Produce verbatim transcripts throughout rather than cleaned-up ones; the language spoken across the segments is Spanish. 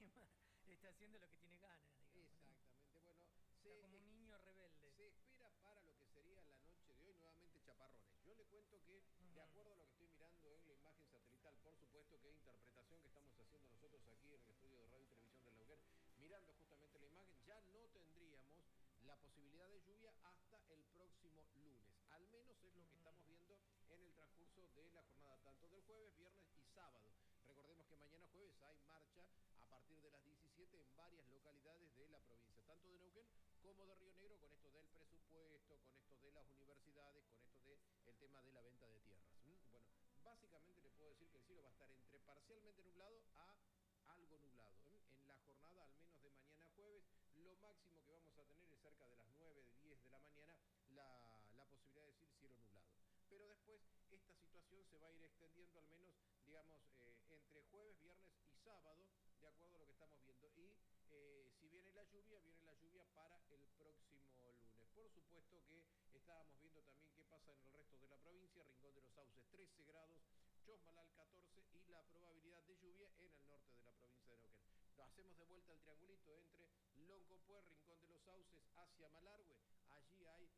encima está haciendo lo que tiene ganas, digamos, Exactamente, ¿no? bueno, Está se, como un niño rebelde. se espera para lo que sería la noche de hoy nuevamente chaparrones. Yo le cuento que, de acuerdo a lo que estoy mirando en la imagen satelital, por supuesto que interpretación que estamos haciendo nosotros aquí en el estudio de Radio y Televisión del Neuquén, mirando justamente la imagen, ya no tendríamos la posibilidad de lluvia hasta el próximo lunes. Al menos es lo que estamos viendo en el transcurso de la jornada, tanto del jueves, viernes y sábado. Recordemos que mañana jueves hay marcha a partir de las diecisiete en varias localidades de la provincia, tanto de Neuquén como de Río Negro, con esto del presupuesto, con esto de las universidades, con esto del tema de la venta de tierras. Bueno, básicamente le puedo decir que el cielo va a estar entre parcialmente nublado a algo nublado. ¿eh? En la jornada, al menos de mañana jueves, lo máximo que vamos a tener es cerca de las nueve, diez de la mañana, la, la posibilidad de decir cielo nublado. Pero después esta situación se va a ir extendiendo al menos, digamos, eh, entre jueves, viernes y sábado, de acuerdo a lo que estamos viendo. Y eh, si viene la lluvia, viene la lluvia para el próximo lunes. Por supuesto que estábamos viendo también qué pasa en el resto de la provincia. Rincón de los Sauces trece grados, Chosmalal catorce y la probabilidad de lluvia en el norte de la provincia de Neuquén. Nos hacemos de vuelta al triangulito entre Loncopué, Rincón de los Sauces, hacia Malargüe. Allí hay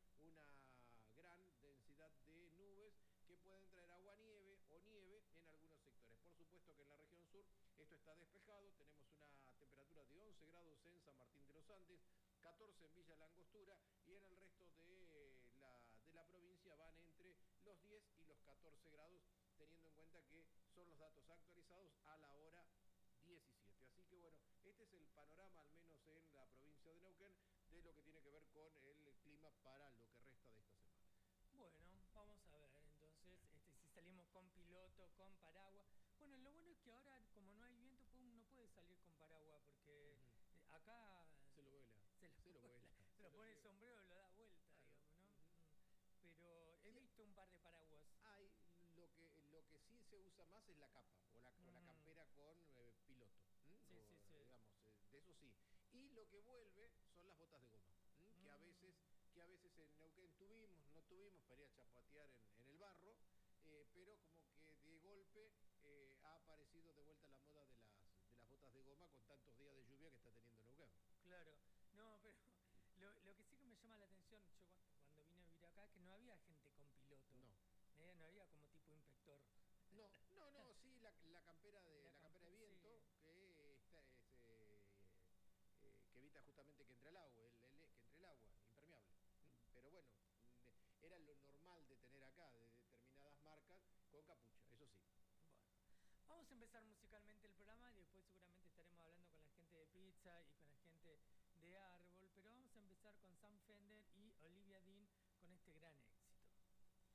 una gran densidad de nubes que pueden traer agua-nieve o nieve en algunos sectores. Por supuesto que en la región sur esto está despejado, tenemos una temperatura de once grados en San Martín de los Andes, catorce en Villa Langostura y en el resto de la, de la provincia van entre los diez y los catorce grados, teniendo en cuenta que son los datos actualizados a la hora diecisiete. Así que bueno, este es el panorama, al menos en la provincia de Neuquén, de lo que tiene que ver con el clima para lo que resta de esta semana. Bueno, vamos a ver, entonces, este, si salimos con piloto, con paraguas. Bueno, lo bueno es que ahora, como no hay viento, pues, uno no puede salir con paraguas, porque Uh-huh. eh, acá Se lo vuela, se lo, se lo vuela, se se lo lo pone el lleva. sombrero y lo da vuelta, Claro. digamos, ¿no? Uh-huh. Mm. Pero he Sí, visto un par de paraguas. hay lo que, lo que sí se usa más es la capa o la, o la Mm. campera con eh, piloto. Sí, sí, O, sí. digamos, eh, de eso sí. Y lo que vuelve son las botas de goma, ¿m? que a Mm. veces que a veces en Neuquén tuvimos, no tuvimos para ir a chapatear en, en el barro, eh, pero como que de golpe eh, ha aparecido de vuelta la moda de las, de las botas de goma con tantos días de lluvia que está teniendo Neuquén. Claro, no, pero lo, lo que sí que me llama la atención, yo cu- cuando vine a vivir acá, que no había gente con piloto, No. ¿eh? No había como tipo inspector. No, no, no, sí, la, la campera de La la campera de campe- sí. viento que está, es, eh, eh, que evita justamente que entre el agua, el, el- que entre el agua, impermeable. ¿m? Pero bueno, mm, era lo normal de tener acá, de determinadas marcas, con capucha, eso sí. Bueno, vamos a empezar música.